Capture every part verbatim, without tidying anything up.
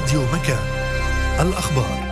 راديو مكان، الأخبار.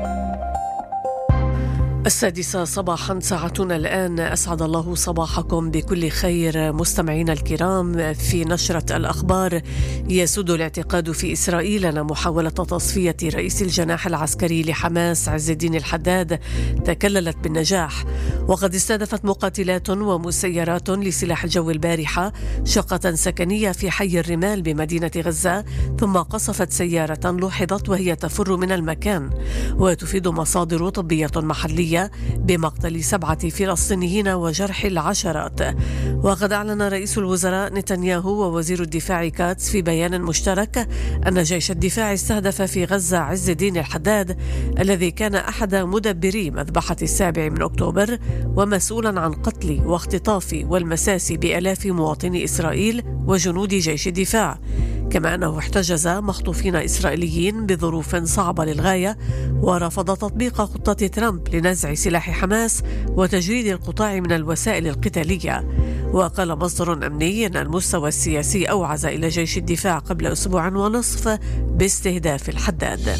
السادسة صباحا ساعتنا الآن. أسعد الله صباحكم بكل خير مستمعينا الكرام. في نشرة الأخبار: يسود الاعتقاد في إسرائيل أن محاولة تصفية رئيس الجناح العسكري لحماس عز الدين الحداد تكللت بالنجاح، وقد استهدفت مقاتلات ومسيرات لسلاح الجو البارحة شقة سكنية في حي الرمال بمدينة غزة، ثم قصفت سيارة لوحظت وهي تفر من المكان. وتفيد مصادر طبية محلية بمقتل سبعة فلسطينيين وجرح العشرات. وقد أعلن رئيس الوزراء نتنياهو ووزير الدفاع كاتس في بيان مشترك أن جيش الدفاع استهدف في غزة عز الدين الحداد الذي كان أحد مدبري مذبحة السابع من أكتوبر ومسؤولا عن قتل واختطاف والمساس بآلاف مواطني إسرائيل وجنود جيش الدفاع، كما أنه احتجز مخطوفين إسرائيليين بظروف صعبة للغاية، ورفض تطبيق خطة ترامب لنزع سلاح حماس وتجريد القطاع من الوسائل القتالية. وقال مصدر أمني أن المستوى السياسي أوعز إلى جيش الدفاع قبل أسبوع ونصف باستهداف الحداد.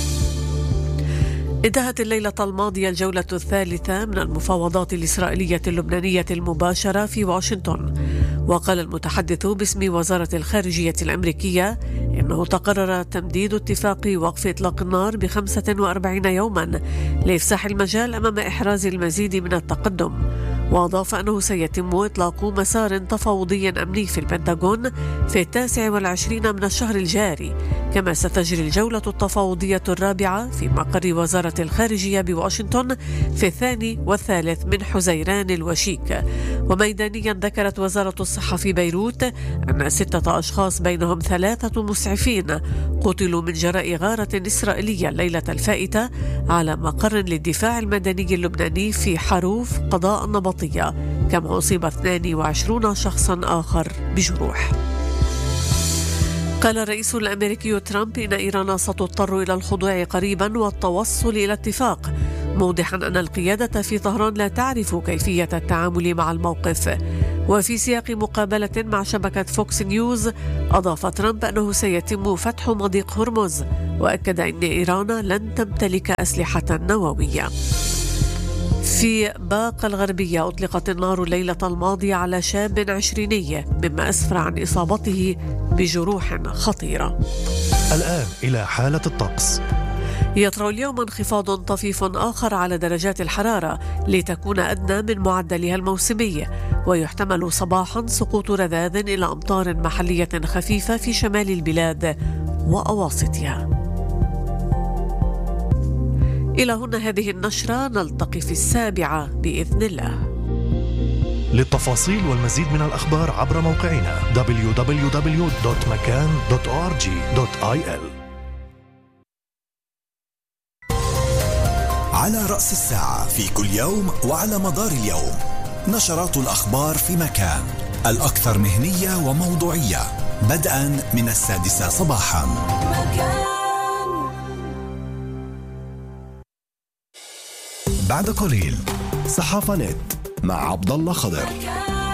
انتهت الليلة الماضية الجولة الثالثة من المفاوضات الإسرائيلية اللبنانية المباشرة في واشنطن. وقال المتحدث باسم وزارة الخارجية الأمريكية إنه تقرر تمديد اتفاق وقف إطلاق النار بخمسة وأربعين يوما لإفساح المجال أمام إحراز المزيد من التقدم. وأضاف أنه سيتم إطلاق مسار تفاوضي أمني في البنتاغون في التاسع والعشرين من الشهر الجاري، كما ستجري الجولة التفاوضية الرابعة في مقر وزارة الخارجية بواشنطن في الثاني والثالث من حزيران الوشيك. وميدانيا ذكرت وزارة الصحة في بيروت أن ستة أشخاص بينهم ثلاثة مسعفين قتلوا من جراء غارة إسرائيلية الليلة الفائتة على مقر للدفاع المدني اللبناني في حروف قضاء النبطية، كما أصيب اثنين وعشرين شخصا آخر بجروح. قال الرئيس الأمريكي ترامب إن إيران ستضطر إلى الخضوع قريبا والتوصل إلى اتفاق، موضحا أن القيادة في طهران لا تعرف كيفية التعامل مع الموقف. وفي سياق مقابلة مع شبكة فوكس نيوز، أضاف ترامب أنه سيتم فتح مضيق هرمز، وأكد أن إيران لن تمتلك أسلحة نووية. في باقة الغربية أطلقت النار الليلة الماضية على شاب عشريني، مما أسفر عن إصابته بجروح خطيرة. الآن إلى حالة الطقس. يطرأ اليوم انخفاض طفيف آخر على درجات الحرارة لتكون أدنى من معدلها الموسمي، ويحتمل صباحا سقوط رذاذ إلى أمطار محلية خفيفة في شمال البلاد وأواسطها. إلى هنا هذه النشرة، نلتقي في السابعة بإذن الله. للتفاصيل والمزيد من الأخبار عبر موقعنا دبليو دبليو دبليو دوت مكان دوت أو آر جي دوت آي إل. على رأس الساعة في كل يوم وعلى مدار اليوم، نشرات الأخبار في مكان، الأكثر مهنية وموضوعية، بدءا من السادسة صباحا. مكان. بعد قليل صحافة نت مع عبد الله خضر.